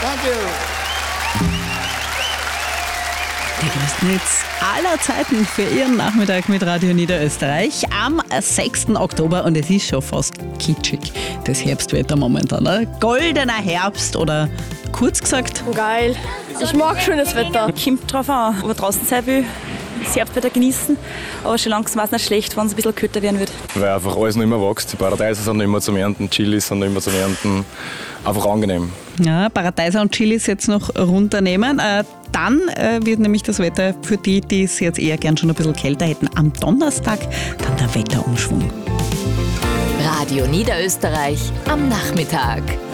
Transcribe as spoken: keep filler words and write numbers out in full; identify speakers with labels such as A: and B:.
A: Danke.
B: Die größten Hits aller Zeiten für Ihren Nachmittag mit Radio Niederösterreich am sechsten Oktober und es ist schon fast kitschig, das Herbstwetter momentan. Ne? Goldener Herbst oder kurz gesagt.
C: Geil. Ich mag schönes Wetter.
D: Kommt drauf an, ob man draußen sein will, das Herbstwetter genießen, aber schon langsam war es nicht schlecht, wenn es ein bisschen kälter werden wird.
E: Weil einfach alles noch immer wächst. Die Paradeiser sind noch immer zum Ernten, Chilis sind noch immer zum Ernten. Einfach angenehm.
B: Ja, Paradeiser und Chilis jetzt noch runternehmen. Äh, dann äh, wird nämlich das Wetter für die, die es jetzt eher gern schon ein bisschen kälter hätten, am Donnerstag dann der Wetterumschwung.
F: Radio Niederösterreich am Nachmittag.